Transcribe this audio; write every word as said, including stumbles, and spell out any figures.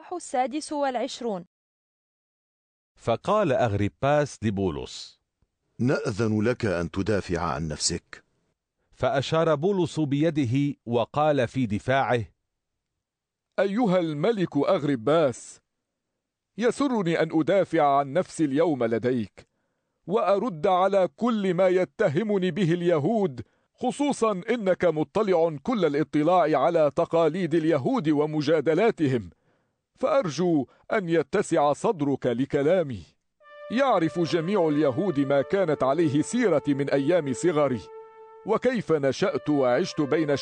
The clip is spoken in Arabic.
الإصحاح السادس والعشرون. فقال أغرباس لبولس: نأذن لك أن تدافع عن نفسك. فأشار بولس بيده وقال في دفاعه: أيها الملك أغرباس، يسرني أن أدافع عن نفسي اليوم لديك، وأرد على كل ما يتهمني به اليهود، خصوصا إنك مطلع كل الاطلاع على تقاليد اليهود ومجادلاتهم، فأرجو أن يتسع صدرك لكلامي. يعرف جميع اليهود ما كانت عليه سيرتي من أيام صغري، وكيف نشأت وعشت بين